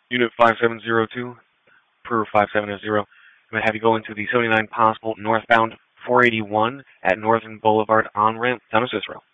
Unit 5702, per 5700. I'm going to have you go into the 79 possible northbound 481 at Northern Boulevard on ramp, Town of Cicero.